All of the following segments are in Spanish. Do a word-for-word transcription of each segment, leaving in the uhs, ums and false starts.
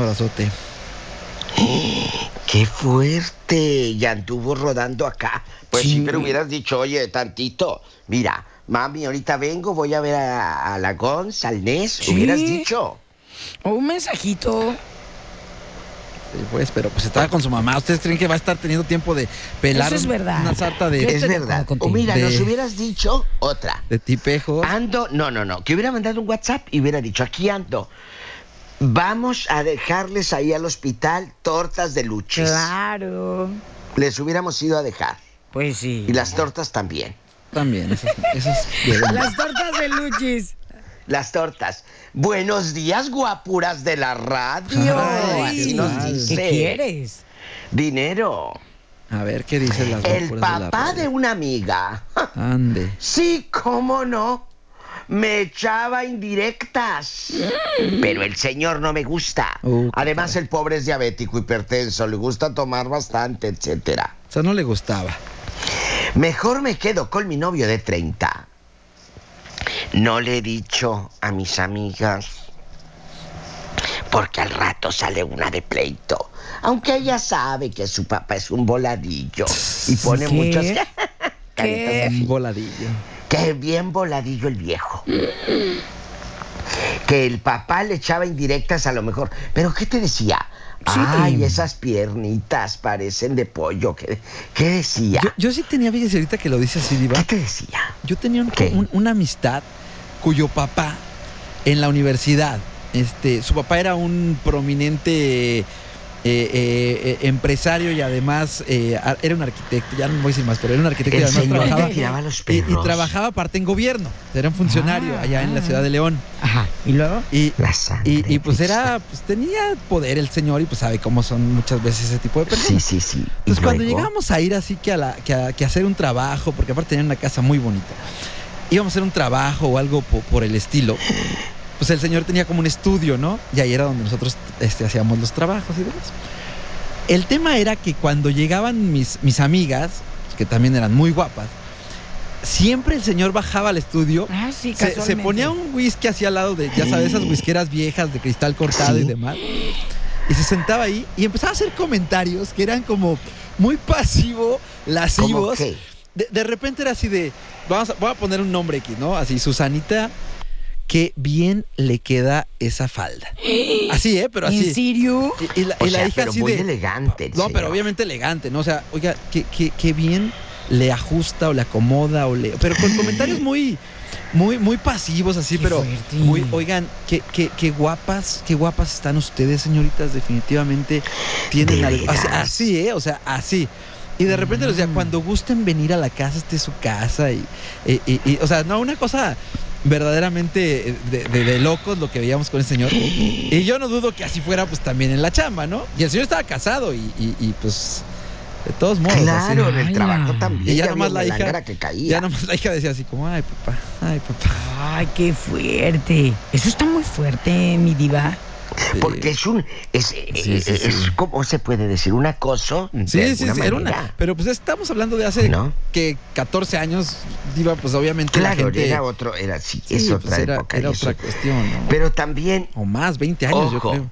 abrazote. ¡Qué fuerte! Ya anduvo rodando acá. Pues sí, Sí. pero hubieras dicho, oye, tantito, mira, mami, ahorita vengo, voy a ver a, a la Gonz, al Nes, Sí. hubieras dicho. O un mensajito. Sí, pues, pero pues estaba con su mamá. ¿Ustedes creen que va a estar teniendo tiempo de pelar Eso es verdad. una sarta de, Yo Es estoy de verdad. acuerdo O contigo. mira, De- nos hubieras dicho otra. de tipejos? Ando, no, no, no, que hubiera mandado un WhatsApp y hubiera dicho, aquí ando. Vamos a dejarles ahí al hospital tortas de luchis. Claro. Les hubiéramos ido a dejar. Pues sí. Y las tortas también. También, esas, esas de- Las tortas de luchis. Las tortas. Buenos días, guapuras de la radio. Ay, Así ¿qué nos tal? dice. ¿Qué quieres? Dinero. A ver, ¿qué dicen las El guapuras de la papá radio? de una amiga. Ande. Sí, cómo no. Me echaba indirectas. Pero el señor no me gusta. Uh, Además, caray. el pobre es diabético, hipertenso, le gusta tomar bastante, etcétera. O sea, no le gustaba. Mejor me quedo con mi novio de treinta. No le he dicho a mis amigas, porque al rato sale una de pleito. Aunque ella sabe que su papá es un voladillo y pone ¿Qué? muchas ¿Qué? caritas así. Un voladillo. Que bien voladillo el viejo. Que el papá le echaba indirectas a lo mejor. ¿Pero qué te decía? Sí. Ay, esas piernitas parecen de pollo. ¿Qué, qué decía? Yo, yo sí tenía, fíjese, ahorita que lo dice así, Diva. ¿Qué te decía? Yo tenía un- ¿Qué? un- una amistad cuyo papá en la universidad, este, su papá era un prominente eh, eh, eh, empresario y además eh, a- era un arquitecto, ya no voy a decir más, pero era un arquitecto y El además señor trabajaba, que tiraba los y, y perros. trabajaba aparte en gobierno, era un funcionario Ah, allá en la ciudad de León. Ajá. ¿Y luego? Y, La sangre y, y, pues de era, pues tenía poder el señor y pues sabe cómo son muchas veces ese tipo de Cristo. personas. Sí, sí, sí. Entonces Y cuando luego, llegábamos a ir así que a, la, que, a, que a hacer un trabajo, porque aparte tenían una casa muy bonita, íbamos a hacer un trabajo o algo po- por el estilo, pues el señor tenía como un estudio, ¿no? Y ahí era donde nosotros este, hacíamos los trabajos y demás. El tema era que cuando llegaban mis, mis amigas, que también eran muy guapas, siempre el señor bajaba al estudio, Ah, sí, se, se casualmente. ponía un whisky así al lado de, ya sabes, esas whiskeras viejas de cristal cortado Sí. y demás. Y se sentaba ahí y empezaba a hacer comentarios que eran como muy pasivo, ¿cómo lascivos. qué? De, de repente era así de, vamos a, voy a poner un nombre X, ¿no? Así, Susanita, qué bien le queda esa falda. Así, ¿eh? Pero así. ¿En serio? Y, y la, O y la sea, hija pero así muy de... elegante. el No, pero señor. obviamente elegante, ¿no? O sea, oiga, qué, qué, qué bien le ajusta o le acomoda o le... Pero con comentarios muy, muy, muy pasivos así, Qué pero fuerte. muy... Oigan, qué, qué, qué guapas, qué guapas están ustedes, señoritas. Definitivamente tienen ¿De algo... Así, veras? así, ¿eh? O sea, así. Y de repente les decía, Mm. cuando gusten venir a la casa, este es su casa. Y, y, y- y, o sea, no, una cosa verdaderamente de, de- de locos lo que veíamos con el señor. Y yo no dudo que así fuera pues también en la chamba, ¿no? Y el señor estaba casado y, y- y, pues de todos modos. Claro, así. en el Ala. trabajo también. Y ya ya nomás había la una hija- lángara que caía. Ya nomás la hija decía así como, ay papá, ay papá. Ay, qué fuerte. Eso está muy fuerte, mi diva. Porque es un. Es, Sí, es, sí, sí. es- ¿cómo se puede decir? Un acoso. de Sí, sí, alguna sí, era manera. una. Pero pues estamos hablando de hace ¿No? que catorce años, Diva, pues obviamente la Claro, gente. era otro. Era, sí, Sí, es pues, otra era, época. era y eso. otra cuestión, ¿no? Pero también, O más, veinte años, yo Ojo. creo.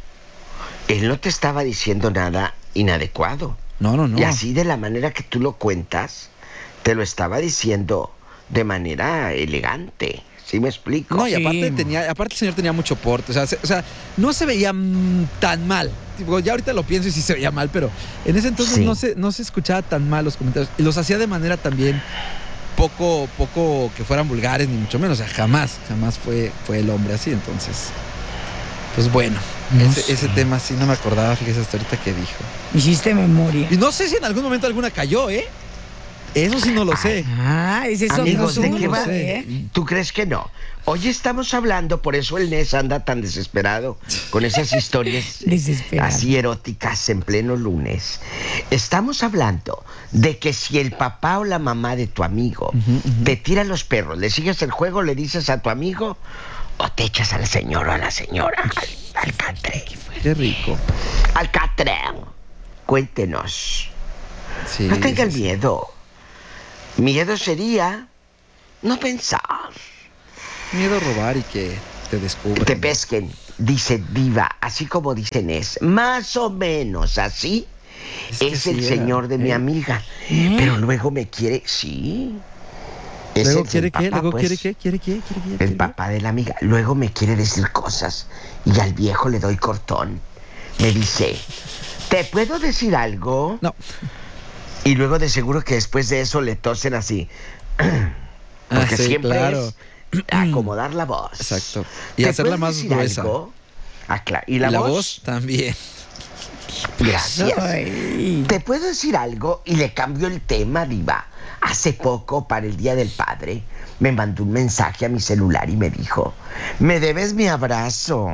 él no te estaba diciendo nada inadecuado. No, no, no. Y así de la manera que tú lo cuentas, te lo estaba diciendo de manera elegante. ¿Sí me explico? No, y Sí. aparte tenía, aparte el señor tenía mucho porte, o sea, se, o sea, no se veía mm, tan mal. Tipo, ya ahorita lo pienso y sí se veía mal, pero en ese entonces Sí. no se, no se escuchaba tan mal los comentarios. Y los hacía de manera también poco, poco que fueran vulgares, ni mucho menos. O sea, jamás, jamás fue, fue el hombre así. Entonces, pues bueno, No ese, sé. ese tema sí no me acordaba, fíjese hasta ahorita que dijo. Hiciste memoria. Y no sé si en algún momento alguna cayó, ¿eh? Eso sí no lo sé. Ah, ese es Amigos, otro ¿de asunto, qué va? ¿eh? ¿Tú crees que no? Hoy estamos hablando, por eso el Nes anda tan desesperado con esas historias Desesperado. así eróticas en pleno lunes. Estamos hablando de que si el papá o la mamá de tu amigo te tira los perros, le sigues el juego, le dices a tu amigo o te echas al señor o a la señora, al, al catre. Qué rico. Al catre. Cuéntenos. Sí, No tengan sí, sí. miedo. Miedo sería no pensar. Miedo a robar y que te Que descubran. te pesquen. dice Diva, así como dicen es, más o menos así, Es es, que el sí señor era, de mi ¿eh? amiga. ¿Eh? Pero luego me quiere, sí. Ese ¿Luego es el quiere qué? papá, ¿Luego pues, quiere qué? ¿Quiere qué? ¿Quiere qué? el ¿Quiere qué? papá de la amiga. Luego me quiere decir cosas y al viejo le doy cortón. Me dice, ¿te puedo decir algo? No. Y luego de seguro que después de eso le tosen así. Porque Ah, sí, siempre claro. es acomodar la voz. Exacto. Y ¿Te hacerla puedo más decir gruesa. algo? Ah, claro. ¿Y Y la, la voz? voz también. Gracias. Ay. ¿Te puedo decir algo? Y le cambio el tema, Diva. Hace poco, para el Día del Padre, me mandó un mensaje a mi celular y me dijo, me debes mi abrazo.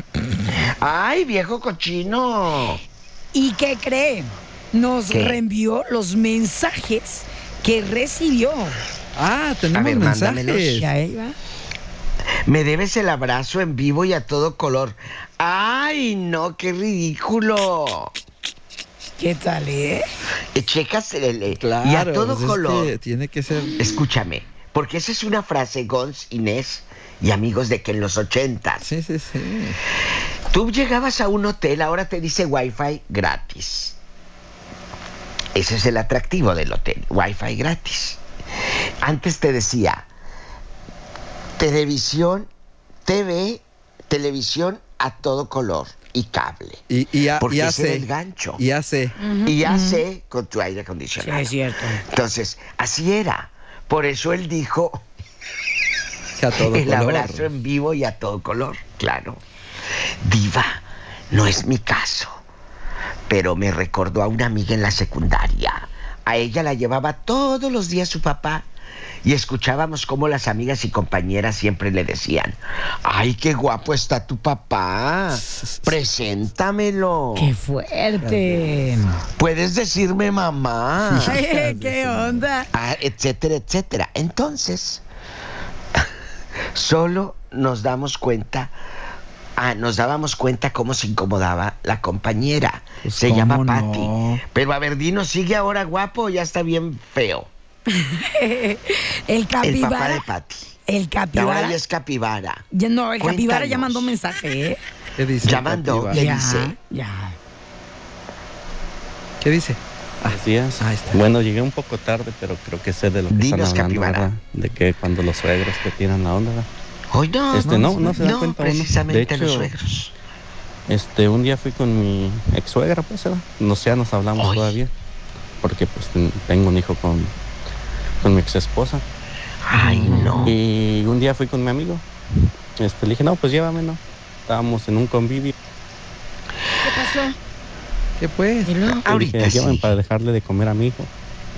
¡Ay, viejo cochino! ¿Y qué cree? Nos ¿Qué? reenvió los mensajes que recibió. Ah, tenemos A ver, mándamelos. mensajes. Ya iba. Me debes el abrazo en vivo y a todo color. ¡Ay, no, qué ridículo! ¿Qué tal, eh? Eh, Checas el, el- Claro, y a todo pues es color. que tiene que ser. Escúchame, porque esa es una frase, Gonz, Inés y amigos, de que en los ochentas Sí, sí, sí. tú llegabas a un hotel, ahora te dice Wi-Fi gratis. Ese es el atractivo del hotel, Wi-Fi gratis. Antes te decía televisión, T V, televisión a todo color y cable. Y, y, a- Porque y ese era hace. el gancho. Y hace. Y hace con tu aire Sí, acondicionado. es cierto. Entonces, así era. Por eso él dijo Que a todo el color. abrazo en vivo y a todo color, claro. Diva, no es mi caso, pero me recordó a una amiga en la secundaria. A ella la llevaba todos los días su papá y escuchábamos cómo las amigas y compañeras siempre le decían, ¡ay, qué guapo está tu papá! ¡Preséntamelo! ¡Qué fuerte! ¿Puedes decirme mamá? Ay, ¿qué onda? Ah, etcétera, etcétera. Entonces, solo nos damos cuenta, ah, nos dábamos cuenta cómo se incomodaba la compañera. Pues, se ¿cómo llama no? Patty. Pero a ver, dinos, ¿sigue ahora guapo o ya está bien feo? El El papá capibara. de Patty. El Ahora capibara. ya es capibara. Ya no, el capibara ya Cuéntanos. mandó mensaje, ¿eh? ¿Qué dice? Ya el mandó, capibara? ¿qué ya, dice? ya. ¿Qué dice? Buenos días. Ahí está. Bueno, llegué un poco tarde, pero creo que sé de lo que Dinos, están hablando, capibara. ¿verdad? De que cuando los suegros te tiran la onda, ¿verdad? Hoy no, Este, no, no se da no, cuenta uno. precisamente De los hecho, suegros. Este, un día fui con mi ex suegra, pues, ¿verdad? No sé, ya nos hablamos Ay. todavía. Porque, pues, ten- tengo un hijo con, con mi ex esposa. Ay, no. Y un día fui con mi amigo. Este, le dije, no, pues llévame, ¿no? Estábamos en un convivio. ¿Qué pasó? ¿Qué pues? ¿Y luego? Le Ahorita dije, llévame sí. para dejarle de comer a mi hijo.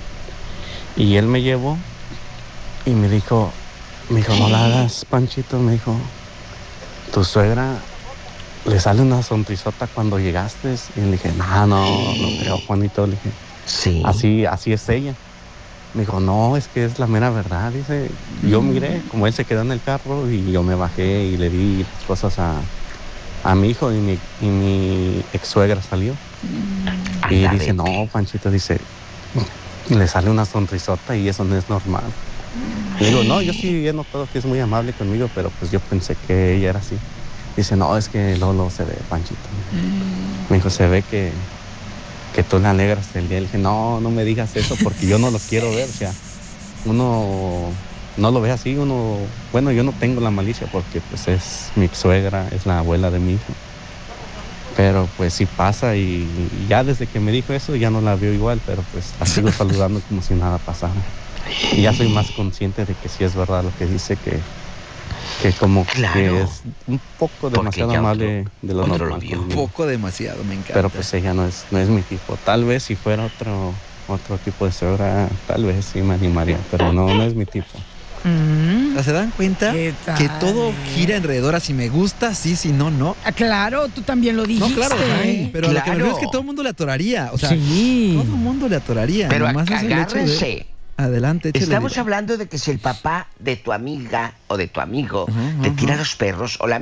Y él me llevó y me dijo, me dijo, no la hagas, Panchito, me dijo, tu suegra le sale una sonrisota cuando llegaste. Y le dije, no, no, no creo, Juanito. Le dije, Sí. así, así es ella. Me dijo, no, es que es la mera verdad. Dice, yo miré como él se quedó en el carro y yo me bajé y le di las cosas a, a mi hijo y mi, y mi ex suegra salió. Y Anda, dice, vete. no, Panchito, dice, le sale una sonrisota y eso no es normal. Le digo, no, yo sí he notado que es muy amable conmigo, pero pues yo pensé que ella era así. Dice, no, es que Lolo se ve, Panchito. Me dijo, se ve que, que tú le alegras el día. Le dije, no, no me digas eso porque yo no lo quiero ver. O sea, uno no lo ve así, uno, bueno, yo no tengo la malicia porque pues es mi suegra, es la abuela de mi hijo. Pero pues sí pasa y, y ya desde que me dijo eso ya no la veo igual, pero pues la sigo saludando como si nada pasara. Y ya soy más consciente de que sí es verdad lo que dice, que, que como Claro. que es un poco Porque demasiado ya amable otro- de lo otro normal lo vio. Un conmigo. poco demasiado, me encanta. Pero pues ella no es, no es mi tipo. Tal vez si fuera otro, otro tipo de suegra, tal vez sí me animaría, pero no, no es mi tipo. Mm. O sea, ¿se dan cuenta ¿Qué tal, que todo eh? gira alrededor a si me gusta, sí, si no, no? Ah, claro, tú también lo dijiste. No, claro, Sí, pero lo que me claro. refiero es que todo el mundo le atoraría. O sea, Sí. todo el mundo le atoraría. Pero Nomás es el hecho de- agárrense. Adelante, échale. Estamos Diva. hablando de que si el papá de tu amiga o de tu amigo Ujú, te ujú. tira los perros o la amiga,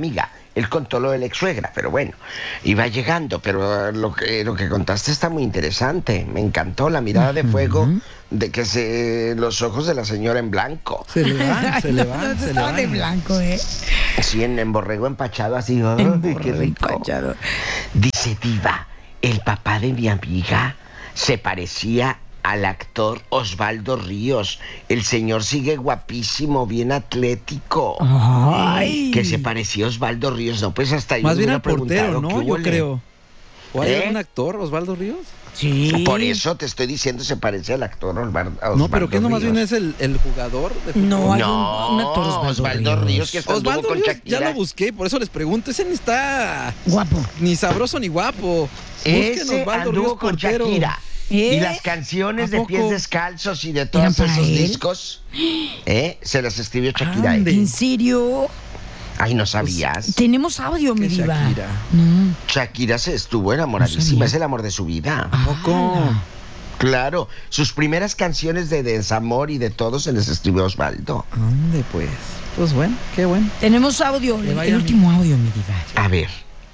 Él contó lo de la ex suegra, pero bueno, iba llegando, pero lo que, lo que contaste está muy interesante. Me encantó la mirada de fuego de que se los ojos de la señora en blanco. Se le van, se le van, No, se le estaba van. de blanco, ¿eh? Sí, en, en borrego empachado así. ¡Ay, En qué borrego rico! empachado. Dice Diva, el papá de mi amiga se parecía al actor Osvaldo Ríos. El señor sigue guapísimo, bien atlético. Ay. Que se parecía a Osvaldo Ríos. No, pues hasta yo Más me bien hubiera al portero, preguntado, ¿no? ¿qué Yo huele? creo. ¿O hay ¿Eh? algún actor, Osvaldo Ríos? Sí. Por eso te estoy diciendo, se parece al actor Osvaldo, Osvaldo No, pero que no más Ríos. bien es el, el jugador de fútbol. No, hay No, un, un actor Osvaldo, Osvaldo Ríos. Ríos, que hasta anduvo Osvaldo con Ríos, Shakira. ya lo busqué, por eso les pregunto. Ese ni está Guapo. ni sabroso ni guapo. Busquen Ese Osvaldo anduvo Ríos con portero. Shakira. ¿Eh? Y las canciones ¿A de Pies poco? Descalzos y de todos ¿Eran para esos él? discos, ¿eh? Se las escribió Shakira. Ande. ¿eh? ¿En serio? Ay, ¿no sabías? Tenemos audio, mi ¿Qué diva. Shakira? No. Shakira se estuvo enamoradísima, sabía. es el amor de su vida. ¿A poco? Ah, Claro, sus primeras canciones de desamor y de todo se les escribió Osvaldo. Ande, pues. Pues bueno, qué bueno. Tenemos audio, Que el, vaya el mi- último audio, mi diva. A ver.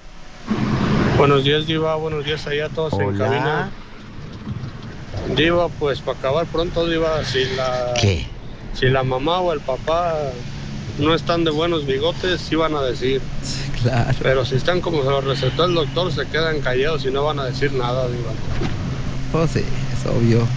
Buenos días, Diva. Buenos días allá a todos en Hola. cabina. Diva, pues para acabar pronto, Diva, si la, ¿Qué? si la mamá o el papá no están de buenos bigotes, sí van a decir. Sí, claro. Pero si están como se los recetó el doctor, se quedan callados y no van a decir nada, Diva. Pues sí, es obvio.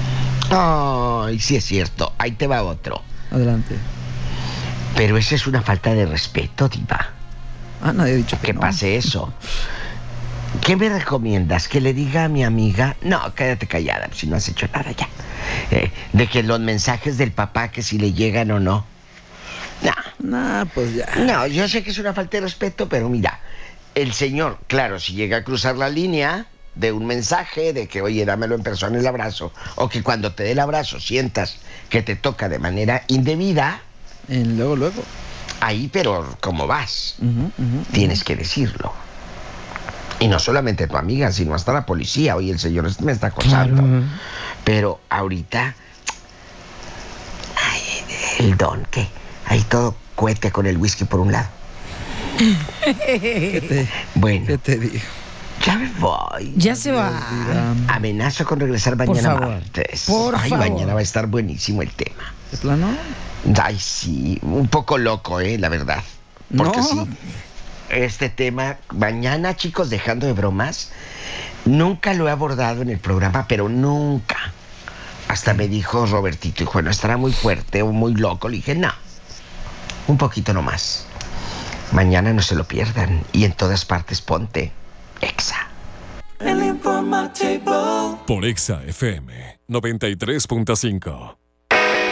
Ay, sí es cierto. Ahí te va otro. Adelante. Pero esa es una falta de respeto, Diva. Ah, nadie ha dicho que Que no. pase eso. ¿Qué me recomiendas? ¿Que le diga a mi amiga? No, quédate callada, si no has hecho nada ya. Eh, de que los mensajes del papá, que si le llegan o no. No, Nah, pues ya. no, yo sé que es una falta de respeto, pero mira, el señor, claro, si llega a cruzar la línea de un mensaje, de que, oye, dámelo en persona el abrazo, o que cuando te dé el abrazo sientas que te toca de manera indebida, En- luego, luego. ahí, pero ¿cómo vas? Ujú, ujú, Tienes que decirlo. Y no solamente tu amiga, sino hasta la policía. Oye, el señor me está acosando. Claro. Pero ahorita, ay, el don, que ahí todo cohete con el whisky por un lado. ¿Qué te, Bueno, qué te digo? ya me voy. Ya se va. Mira, Amenazo con regresar mañana favor, martes. por Ay, favor. mañana va a estar buenísimo el tema. ¿de plano? Ay, sí, un poco loco, eh, la verdad. Porque No. sí, este tema, mañana, chicos, dejando de bromas, nunca lo he abordado en el programa, pero nunca. Hasta me dijo Robertito, hijo, no estará muy fuerte o muy loco. Le dije, no, un poquito nomás. Mañana no se lo pierdan y en todas partes ponte Exa. Por Exa F M noventa y tres punto cinco.